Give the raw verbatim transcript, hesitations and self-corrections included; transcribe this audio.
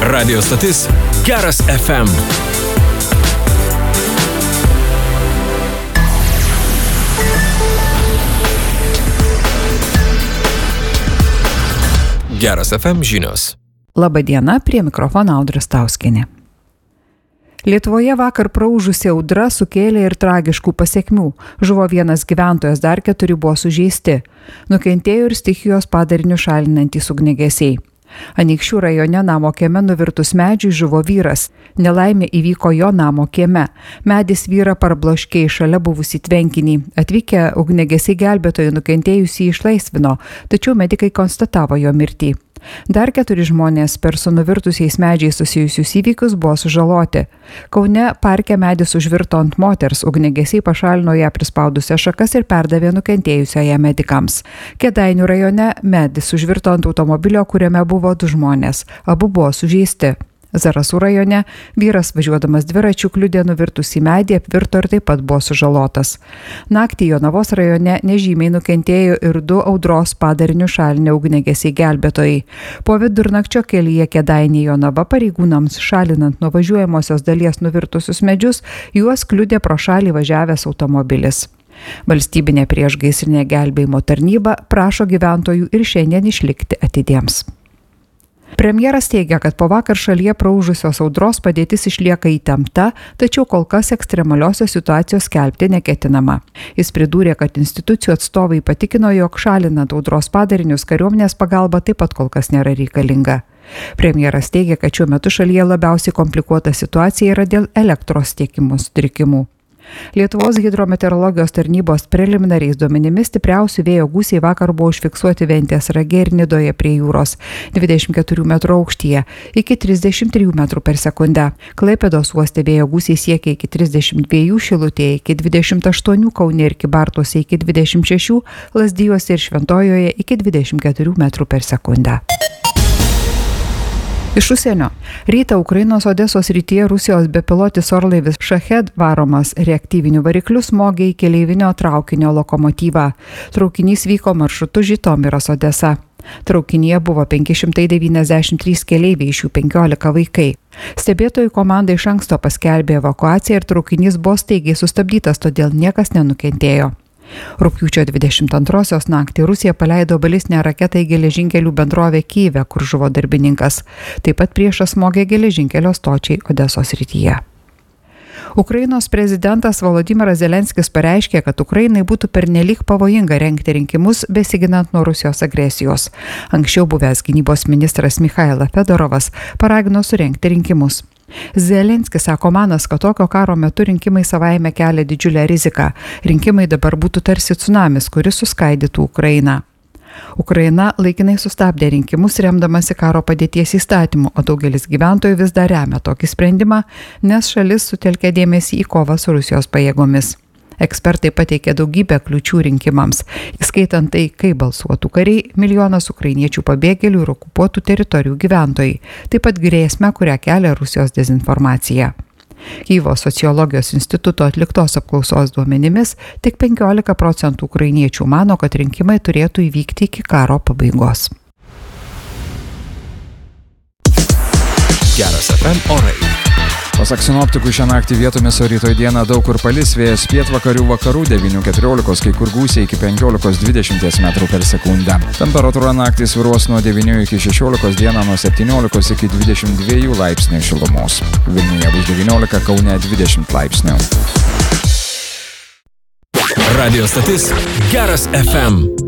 Radio stotis Geras F M. Geras F M žinios. Labadiena, prie mikrofono Audra Stauskienė. Lietuvoje vakar praūžusi audra sukėlė ir tragiškų pasekmių. Žuvo vienas gyventojas, dar keturi buvo sužeisti. Nukentėjo ir stichijos padarinių šalinantys ugniagesiai. Anykščių rajone namo kieme nuvirtus medžiui žuvo vyras. Nelaimė įvyko jo namo kieme. Medis vyrą parbloškė į šalia buvusį tvenkinį. Atvykę ugniagesiai gelbėtojai nukentėjusį išlaisvino, tačiau medikai konstatavo jo mirtį. Dar keturi žmonės per su nuvirtusiais medžiais susijusius įvykius buvo sužaloti. Kaune parke medis užvirto ant moters, ugniagesiai pašalino ją prispaudusią šakas ir perdavė nukentėjusiąją medikams. Kėdainių rajone medis užvirto ant automobilio, kuriame buvo du žmonės. Abu buvo sužeisti. Zarasų rajone vyras važiuodamas dviračiu kliudė nuvirtusį medį, apvirto ir taip pat buvo sužalotas. Naktį Jonavos rajone nežymiai nukentėjo ir du audros padarinių šalinę ugniagesiai gelbėtojai. Po vidurnakčio kelyje Kėdainiai Jonava pareigūnams šalinant nuo važiuojamosios dalies nuvirtusius medžius, juos kliudė pro šalį važiavęs automobilis. Valstybinė priešgaisrinė gelbėjimo tarnyba prašo gyventojų ir šiandien išlikti atidiems. Premjeras teigia, kad po vakar šalyje praūžusios audros padėtis išlieka įtempta, tačiau kol kas ekstremaliosios situacijos skelbti neketinama. Jis pridūrė, kad institucijų atstovai patikino, jog šalinant audros padarinius kariuomenės pagalba taip pat kol kas nėra reikalinga. Premjeras teigia, kad šiuo metu šalyje labiausiai komplikuota situacija yra dėl elektros tiekimo sutrikimų. Lietuvos hidrometeorologijos tarnybos preliminariais duomenimis stipriausių vėjo gūsiai vakar buvo užfiksuoti Ventės rage ir Nidoje prie jūros dvidešimt keturių metrų aukštyje iki trisdešimt trijų metrų per sekundę. Klaipėdos uoste vėjo gūsiai siekia iki trisdešimt dviejų, Šilutėje iki dvidešimt aštuonių, Kaune ir Kybartuose iki dvidešimt šešių, Lazdijuose ir Šventojoje iki dvidešimt keturių metrų per sekundę. Iš užsienio. Rytą Ukrainos Odesos srityje Rusijos bepilotis orlaivis Šached varomas reaktyviniu varikliu smogė į keleivinio traukinio lokomotyvą. Traukinys vyko maršrutu Žitomiras Odesa. Traukinyje buvo penki šimtai devyniasdešimt trys keleiviai, iš jų penkiolika vaikai. Stebėtojų komanda iš anksto paskelbė evakuaciją ir traukinys buvo staigiai sustabdytas, todėl niekas nenukentėjo. Rugpjūčio dvidešimt antrosios naktį Rusija paleido balistinę raketą į geležinkelių bendrovę Kyjive, kur žuvo darbininkas. Taip pat priešas smogė geležinkelio stočiai Odesos srityje. Ukrainos prezidentas Volodymyras Zelenskis pareiškė, kad Ukrainai būtų pernelyg pavojinga rengti rinkimus besiginant nuo Rusijos agresijos. Anksčiau buvęs gynybos ministras Michailas Fedorovas paragino surengti rinkimus. Zelenskis sako manas, kad tokio karo metu rinkimai savaime kelia didžiulę riziką. Rinkimai dabar būtų tarsi tsunamis, kuris suskaidytų Ukrainą. Ukraina laikinai sustabdė rinkimus remdamasi karo padėties įstatymu, o daugelis gyventojų vis dar remia tokį sprendimą, nes šalis sutelkė dėmesį į kovą su Rusijos pajėgomis. Ekspertai pateikė daugybę kliūčių rinkimams, įskaitant tai, kaip balsuotų kariai, milijonas ukrainiečių pabėgėlių ir okupuotų teritorijų gyventojai, taip pat grėsmę, kurią kelia Rusijos dezinformacija. Kyjivo sociologijos instituto atliktos apklausos duomenimis tik penkiolika procentų ukrainiečių mano, kad rinkimai turėtų įvykti iki karo pabaigos. Geras F M orai. Pasak sinoptikų, šią naktį vietomis, o rytoj dieną daug kur palis, vėjas pietvakarių vakarų devynių keturiolikos, kai kur gūsiai iki penkiolikos dvidešimt metrų per sekundę. Temperatūra naktį svyruos nuo devynių iki šešiolikos, dieną nuo septyniolikos iki dvidešimt dviejų laipsnių šilumos. Vilniuje bus devyniolika, Kaune dvidešimt laipsnių. Radio stotis Geras F M.